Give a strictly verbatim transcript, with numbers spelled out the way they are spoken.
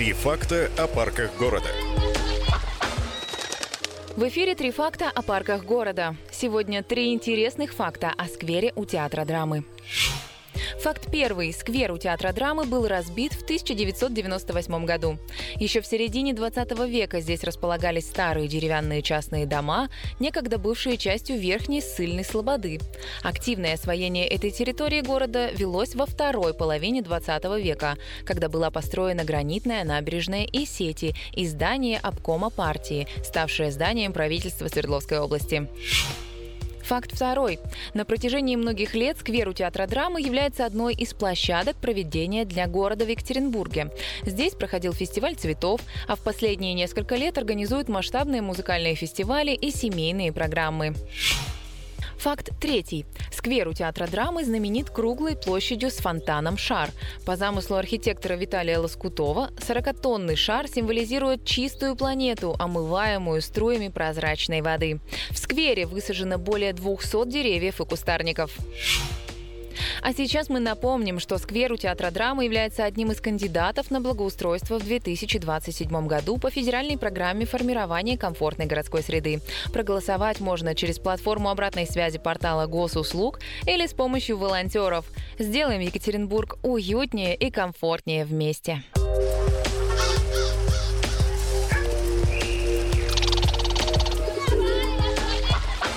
Три факта о парках города. В эфире «Три факта о парках города». Сегодня три интересных факта о сквере у Театра драмы. Факт первый. Сквер у Театра драмы был разбит в тысяча девятьсот девяносто восьмом году. Еще в середине двадцатого века здесь располагались старые деревянные частные дома, некогда бывшие частью Верхней Ссыльной Слободы. Активное освоение этой территории города велось во второй половине двадцатого века, когда была построена гранитная набережная и сети и здание обкома партии, ставшее зданием правительства Свердловской области. Факт второй. На протяжении многих лет сквер у Театра драмы является одной из площадок проведения для города в Екатеринбурге. Здесь проходил фестиваль цветов, а в последние несколько лет организуют масштабные музыкальные фестивали и семейные программы. Факт третий. Сквер у Театра драмы знаменит круглой площадью с фонтаном «Шар». По замыслу архитектора Виталия Лоскутова, сорокатонный шар символизирует чистую планету, омываемую струями прозрачной воды. В сквере высажено более двухсот деревьев и кустарников. А сейчас мы напомним, что сквер у Театра драмы является одним из кандидатов на благоустройство в две тысячи двадцать седьмом году по федеральной программе формирования комфортной городской среды. Проголосовать можно через платформу обратной связи портала Госуслуг или с помощью волонтеров. Сделаем Екатеринбург уютнее и комфортнее вместе.